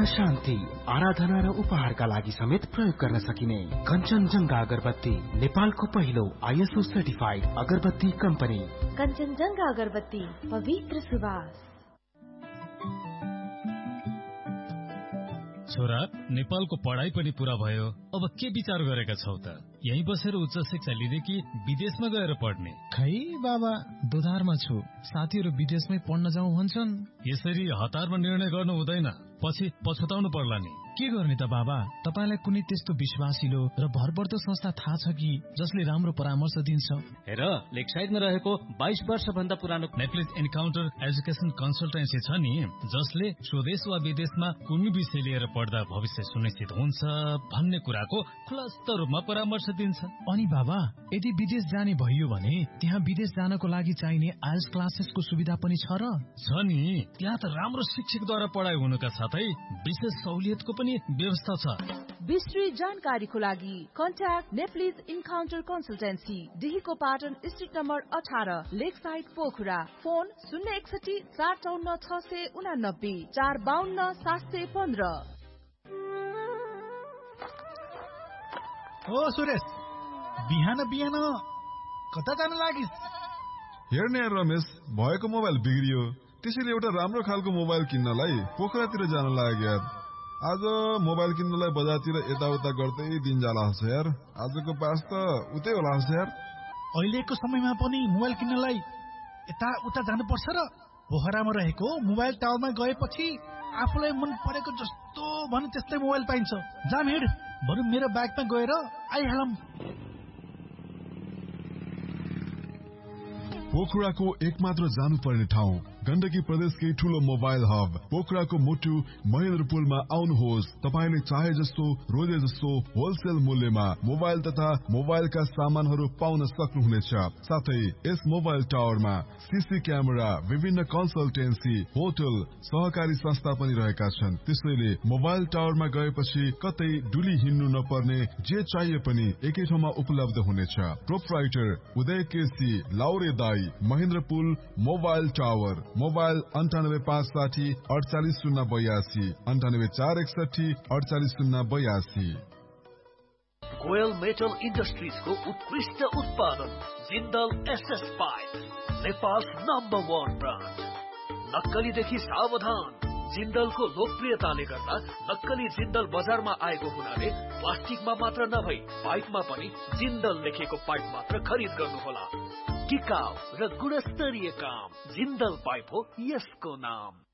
शान्ति, आराधना र उपहारका लागि समेत प्रयोग गर्न सकिने कञ्चनजङ्घा अगरबत्ती, नेपालको पहिलो ISO सर्टिफाइड अगरबत्ती कम्पनी। कञ्चनजङ्घा अगरबत्ती, पवित्र सुवास। छोरा, नेपालको पढाइ पनि पूरा भयो, अब के विचार गरेका छौ त? यही बसेर उच्च शिक्षा लिँदै कि विदेशमा गएर पढ्ने? खै बाबा, दोधारमा छु। साथीहरू विदेशमै पढ्न जाउँ भन्छन्। यसरी हतारमा निर्णय गर्नु हुँदैन, पछि पछुताउनु पर्ला नि। के गर्ने त बाबा? तपाईलाई कुनै त्यस्तो विश्वासिलो र भरपर्दो संस्था थाहा छ कि जसले राम्रो परामर्श दिन्छ? हेर, लेकसाइडमा रहेको 22 वर्ष भन्दा पुरानो नेप्लिज एन्काउन्टर एजुकेसन कन्सल्टेन्सी छ नि, जसले स्वदेश वा विदेशमा कुनै विषय लिएर पढ्दा भविष्य सुनिश्चित हुन्छ भन्ने कुराको खुलस्त रूपमा परामर्श दिन्छ। अनि बाबा, यदि विदेश जाने भइयो भने त्यहाँ विदेश जानको लागि चाहिने आइएल्स क्लासेसको सुविधा पनि छ र? छ नि, त्यहाँ त राम्रो शिक्षकद्वारा पढाइ हुनुका साथै विशेष सहुलियतको पनि व्यवस्था छ। विस्तृत जानकारीको लागि contact Nepalese encounter consultancy, डिहीको Patan street number 18, Lakeside Pokhara. Phone 061 454 689 452 715। ओ सुरेश, बिहान बिहान कता जान लागिस्? हेर्ने रमेश, भएको मोबाइल बिग्रियो, त्यसैले एउटा राम्रो खालको मोबाइल किन्नलाई पोखरातिर जान लाग्यो यार। आज मोबाइल किन्नलाई बजारतिर यताउता गर्दै दिन जाला हस् यार। आजको पास त उतै होला हस् यार। अहिलेको समयमा पनि मोबाइल किन्नलाई यता उता जानुपर्छ र? पोखरामा रहेको मोबाइल टावरमा गएपछि आफूलाई मन परेको जस्तो भने त्यस्तै मोबाइल पाइन्छ। जाम हिँड, बरु मेरो बाइकमा गएर आइहालौँ। पोखराको एकमात्र जानुपर्ने ठाउँ, गण्डकी प्रदेशकै ठूलो मोबाइल हब पोखराको मुटु महेन्द्रपुलमा आउनुहोस्। तपाईले चाहे जस्तो रोजे जस्तो होलसेल मूल्यमा मोबाइल तथा मोबाइलका सामानहरू पाउन सक्नुहुनेछ। साथै यस मोबाइल टावरमा सीसी क्यामेरा, विभिन्न कन्सल्टेन्सी, होटल, सहकारी संस्था पनि रहेका छन्। त्यसैले मोबाइल टावरमा गएपछि कतै डुली हिँड्नु नपर्ने, जे चाहिए पनि एकै ठाउँमा उपलब्ध हुनेछ। प्रोप्राइटर उदय केसी, लाउरे दाई, महेन्द्रपुल mobile tower. Mobile 98560 48082, 99461 48082। Goyal metal इन्डस्ट्रिजको उत्कृष्ट उत्पादन Jindal SS pipe, Nepal number 1 brand. नक्कलीदेखि सावधान। जिन्दलको लोकप्रियताले गर्दा नक्कली जिन्दल बजारमा आएको हुनाले प्लास्टिकमा मात्र नभई पाइपमा पनि जिन्दल लेखेको पाइप मात्र खरिद गर्नुहोला। टिकाउ र गुणस्तरीय काम, जिन्दल पाइप हो यसको नाम।